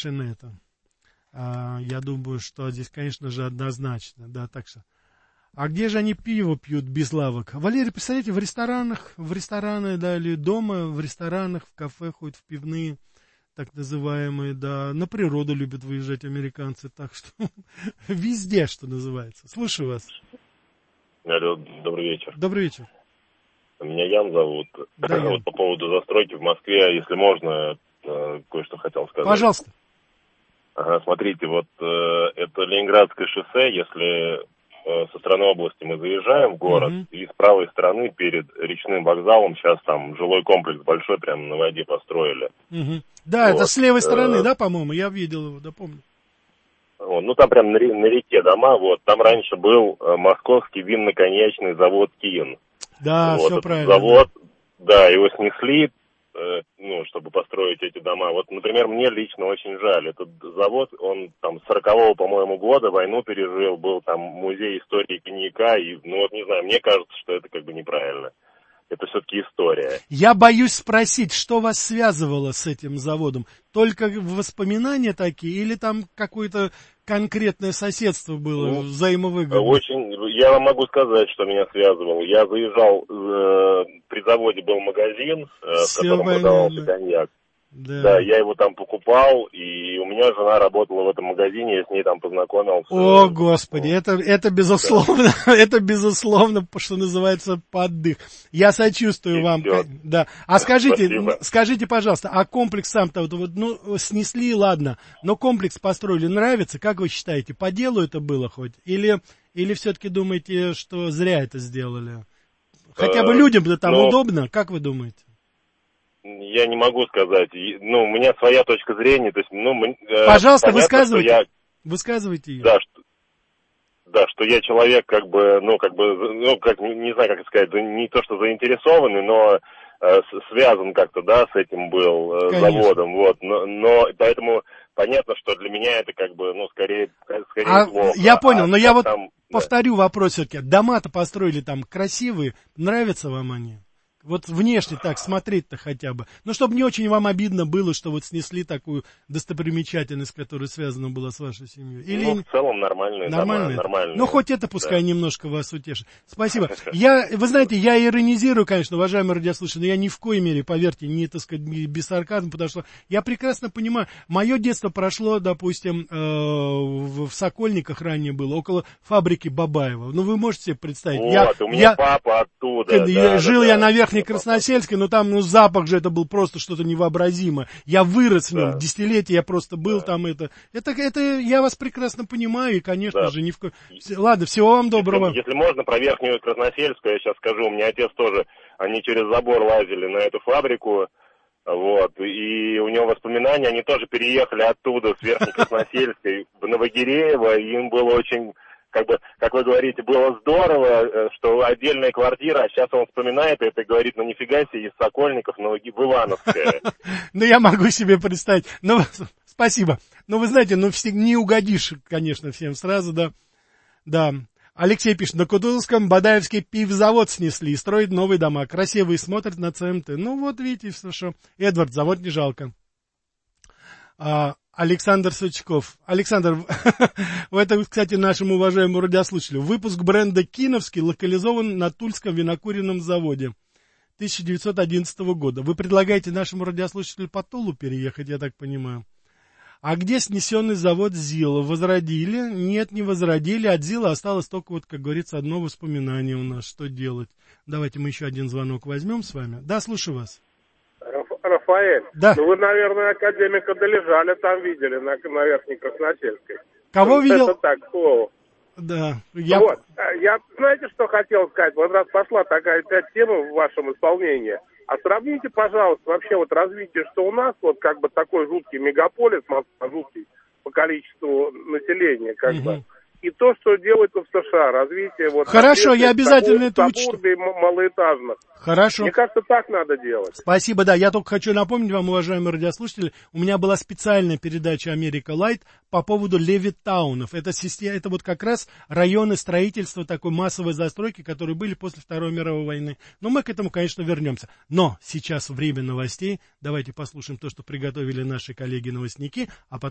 совершенно это. Я думаю, что здесь, конечно же, однозначно, да, так что. А где же они пиво пьют без лавок? Валерий, представляете, в рестораны, да, или дома, в ресторанах, в кафе, ходят в пивные, так называемые, да, на природу любят выезжать американцы, так что везде, что называется. Слушаю вас. Алло, добрый вечер. Добрый вечер. Меня Ян зовут. Да, Ян. Вот по поводу застройки в Москве, если можно, кое-что хотел сказать. Пожалуйста. Ага, смотрите, вот это Ленинградское шоссе, если со стороны области мы заезжаем в город, и с правой стороны перед речным вокзалом сейчас там жилой комплекс большой, прямо на воде построили. Да, вот. Это с левой стороны, да, по-моему, я видел его, да, помню. Вот, ну, там прям на реке дома, вот, там раньше был московский винно-коньячный завод «Киин». Да, вот, все правильно. Завод, да, его снесли, ну, чтобы построить эти дома. Вот, например, мне лично очень жаль. Этот завод, он там с 40-го, по-моему, года войну пережил, был там музей истории коньяка, и, ну, вот, не знаю, мне кажется, что это как бы неправильно. Это все-таки история. Я боюсь спросить, что вас связывало с этим заводом? Только воспоминания такие или там какое-то конкретное соседство было, взаимовыгодное? Очень, я вам могу сказать, что меня связывало. Я заезжал, при заводе был магазин, в котором продавался коньяк. Да, я его там покупал, и у меня жена работала в этом магазине, я с ней там познакомился. О, Господи, это безусловно, да. Это безусловно, что называется, поддых. Я сочувствую вам. Да. А скажите, пожалуйста, а комплекс сам-то, вот, ну, снесли, ладно, но комплекс построили, нравится? Как вы считаете, по делу это было хоть? Или все-таки думаете, что зря это сделали? Хотя бы людям-то там удобно, как вы думаете? Я не могу сказать. Ну, у меня своя точка зрения. То есть, ну, пожалуйста, понятно, высказывайте ее. Да, что я человек, как бы, не знаю, как сказать, не то, что заинтересованный, но связан как-то, да, с этим был заводом. Вот. Но поэтому понятно, что для меня это как бы, ну, скорее плохо. Я понял, но я вот повторю вопрос все-таки. Дома-то построили там красивые. Нравятся вам они? Вот внешне так смотреть-то хотя бы. Ну, чтобы не очень вам обидно было, что вот снесли такую достопримечательность, которая связана была с вашей семьей. Или... Ну, в целом нормальные. Ну, хоть это пускай немножко вас утешит. Спасибо. Вы знаете, я иронизирую, конечно, уважаемые радиослушатели, но я ни в коей мере, поверьте, не, так сказать, без сарказма, потому что я прекрасно понимаю, мое детство прошло, допустим, в Сокольниках ранее было, около фабрики Бабаева. Ну, вы можете себе представить. Вот, у меня папа оттуда. Жил я на Верхней Красносельской, но там, запах же это был просто что-то невообразимое. Я вырос в нем, десятилетия я просто был там. Это я вас прекрасно понимаю, и, конечно же, ни в коем... Ладно, всего вам доброго. Если можно, про Верхнюю Красносельскую я сейчас скажу. У меня отец тоже, они через забор лазили на эту фабрику, вот, и у него воспоминания, они тоже переехали оттуда, с Верхней Красносельской, в Новогиреево, и им было очень... Как бы, как вы говорите, было здорово, что отдельная квартира, а сейчас он вспоминает это и говорит, ну нифига себе, из Сокольников, в Ивановское. Ну, я могу себе представить. Ну, спасибо. Ну, вы знаете, не угодишь, конечно, всем сразу, да. Да. Алексей пишет, на Кутузовском Бадаевский пивзавод снесли и строят новые дома. Красивые смотрят на ЦМТ. Ну, вот видите, что. Эдвард, завод не жалко. Александр Сучков. Александр, это, кстати, нашему уважаемому радиослушателю. Выпуск бренда «Киновский» локализован на Тульском винокуренном заводе 1911 года. Вы предлагаете нашему радиослушателю по Тулу переехать, я так понимаю. А где снесенный завод ЗИЛа? Возродили? Нет, не возродили. От ЗИЛа осталось только, вот, как говорится, одно воспоминание у нас. Что делать? Давайте мы еще один звонок возьмем с вами. Да, слушаю вас. Рафаэль, да. Ну вы, наверное, академика Долежаля там видели на Верхней Красносельской. Кого видел? Это так, к слову. Да. Вот, я, знаете, что хотел сказать? Вот раз пошла такая тема в вашем исполнении, а сравните, пожалуйста, вообще вот развитие, что у нас, вот как бы такой жуткий мегаполис, жуткий по количеству населения, как бы, и то, что делается в США, развитие вот... Хорошо, я обязательно это учту. Малоэтажных. Хорошо. Мне кажется, так надо делать. Спасибо, да. Я только хочу напомнить вам, уважаемые радиослушатели, у меня была специальная передача «Америка Лайт» по поводу левиттаунов. Это вот как раз районы строительства такой массовой застройки, которые были после Второй мировой войны. Но мы к этому, конечно, вернемся. Но сейчас время новостей. Давайте послушаем то, что приготовили наши коллеги-новостники, а потом